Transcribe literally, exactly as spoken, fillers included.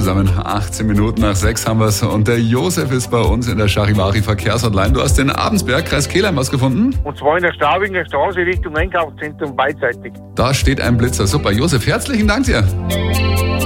zusammen. achtzehn Minuten nach sechs haben wir es. Und der Josef ist bei uns in der Charivari Verkehrshotline. Du hast den Abensberg, Kreis Kehlheim, was gefunden? Und zwar in der Staubinger Straße Richtung Einkaufszentrum beidseitig. Da steht ein Blitzer. Super. Josef, herzlichen Dank dir.